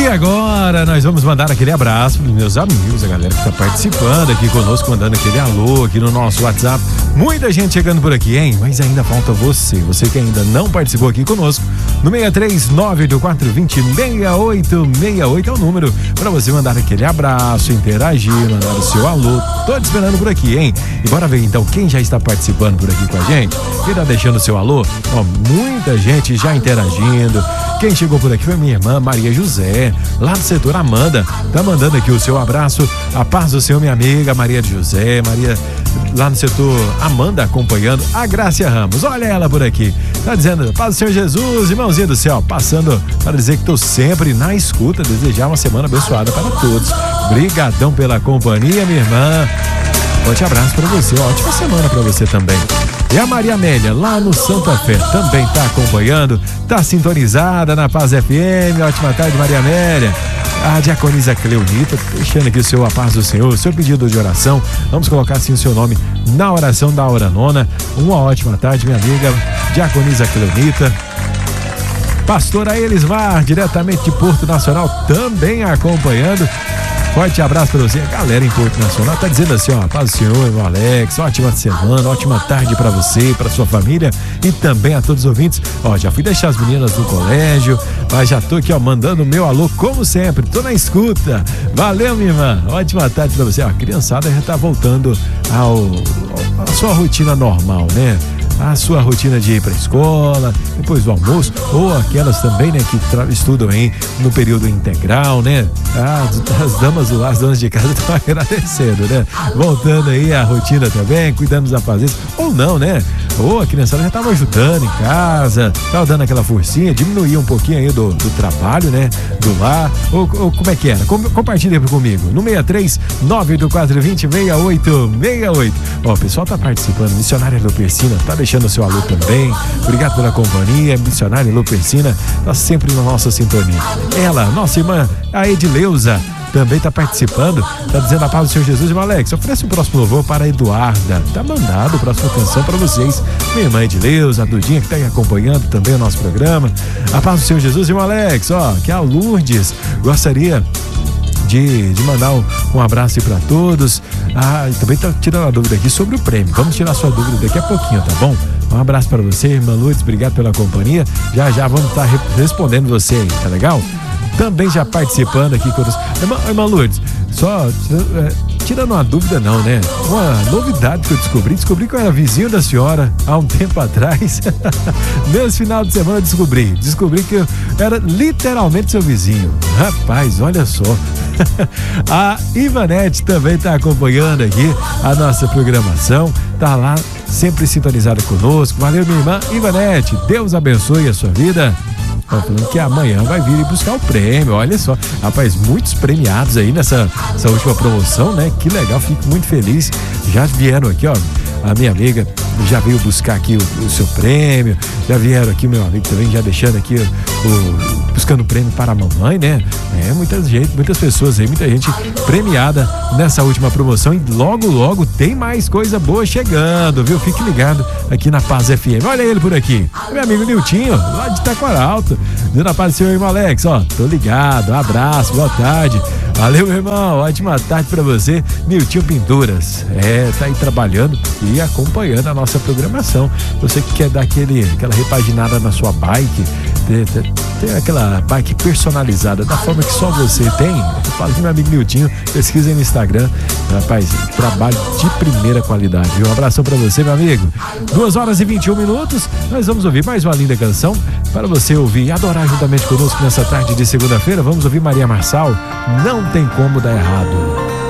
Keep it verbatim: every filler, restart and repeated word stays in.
E agora nós vamos mandar aquele abraço para os meus amigos, a galera que está participando aqui conosco, mandando aquele alô aqui no nosso WhatsApp. Muita gente chegando por aqui, hein? Mas ainda falta você, você que ainda não participou aqui conosco. No seis três nove oito quatro dois zero seis oito seis oito é o número para você mandar aquele abraço, interagir, mandar o seu alô. Tô te esperando por aqui, hein? E bora ver então quem já está participando por aqui com a gente. Quem tá deixando o seu alô? Ó, muita gente já interagindo. Quem chegou por aqui foi minha irmã Maria José, lá do setor Amanda. Tá mandando aqui o seu abraço. A paz do Senhor, minha amiga Maria de José. Maria, lá no setor Amanda, acompanhando. A Grácia Ramos, olha ela por aqui. Tá dizendo, paz do Senhor Jesus, irmãozinho do céu. Passando para dizer que tô sempre na escuta. Desejar uma semana abençoada para todos. Brigadão pela companhia, minha irmã. Forte abraço para você. Ótima semana para você também. E a Maria Amélia, lá no Santa Fé, também está acompanhando, está sintonizada na Paz F M. Ótima tarde, Maria Amélia. A diaconisa Cleonita, deixando aqui o seu A Paz do Senhor, o seu pedido de oração. Vamos colocar assim o seu nome na oração da hora nona. Uma ótima tarde, minha amiga diaconisa Cleonita. Pastora Elismar, diretamente de Porto Nacional, também acompanhando. Forte abraço para você, a galera em Porto Nacional tá dizendo assim, ó, paz do Senhor, irmão Alex, ótima semana, ótima tarde para você, para sua família e também a todos os ouvintes. Ó, já fui deixar as meninas no colégio, mas já tô aqui, ó, mandando o meu alô, como sempre, tô na escuta. Valeu, minha irmã, ótima tarde para você. Ó, a criançada já tá voltando ao, à sua rotina normal, né? A sua rotina de ir para a escola, depois do almoço, ou aquelas também, né, que estudam aí no período integral, né? As, as damas do lar, as donas de casa estão agradecendo, né? Voltando aí a rotina também, cuidando dos afazeres, ou não, né? Ou a criançada já estava ajudando em casa, estava dando aquela forcinha, diminuía um pouquinho aí do, do trabalho, né? Do lar, ou, ou como é que era? Com, compartilha comigo, no seis três nove oito quatro dois zero seis oito seis oito. Ó, o pessoal tá participando, missionária Lupercina, tá deixando o seu alô também. Obrigado pela companhia, missionária Lupercina, tá sempre na nossa sintonia. Ela, nossa irmã, a Edileuza, também está participando, está dizendo a paz do Senhor Jesus. Irmão Alex, oferece o próximo louvor para a Eduarda. Tá mandado a próxima canção para vocês. Minha irmã Edileuza, a Dudinha que está aí acompanhando também o nosso programa. A paz do Senhor Jesus, irmão Alex, ó, que a Lourdes gostaria De, de mandar um, um abraço aí para todos. Ah, também tá tirando a dúvida aqui sobre o prêmio. Vamos tirar sua dúvida daqui a pouquinho, tá bom? Um abraço para você, irmã Lourdes, obrigado pela companhia. Já já vamos estar tá respondendo você aí, tá legal? Também já participando aqui conosco. Irmã, irmã Lourdes, só é, tirando uma dúvida não, né? Uma novidade que eu descobri, descobri que eu era vizinho da senhora há um tempo atrás. Nesse final de semana eu descobri, descobri que eu era literalmente seu vizinho. Rapaz, olha só. A Ivanete também está acompanhando aqui a nossa programação, tá lá sempre sintonizada conosco. Valeu, minha irmã Ivanete, Deus abençoe a sua vida. Tô falando que amanhã vai vir buscar o prêmio, olha só, rapaz, muitos premiados aí nessa essa última promoção, né? Que legal, fico muito feliz. Já vieram aqui, ó, a minha amiga já veio buscar aqui o, o seu prêmio, já vieram aqui meu amigo também, já deixando aqui o, o buscando o prêmio para a mamãe, né? É, muita gente, muitas pessoas aí, muita gente premiada nessa última promoção e logo, logo tem mais coisa boa chegando, viu? Fique ligado aqui na Paz F M. Olha ele por aqui, meu amigo Niltinho, lá de Taquaralto. Dando a paz do Senhor, irmão Alex, ó, tô ligado, um abraço, boa tarde. Valeu, meu irmão, ótima tarde pra você, Niltinho Pinturas. É, tá aí trabalhando e acompanhando a nossa programação. Você que quer dar aquele, aquela repaginada na sua bike, ter, ter, ter aquela bike personalizada da forma que só você tem, fala com meu amigo Niltinho, pesquisa aí no Instagram. Rapaz, trabalho de primeira qualidade. Um abração pra você, meu amigo. duas horas e vinte e um minutos, nós vamos ouvir mais uma linda canção para você ouvir e adorar juntamente conosco nessa tarde de segunda-feira. Vamos ouvir Maria Marçal, Não Tem Como Dar Errado.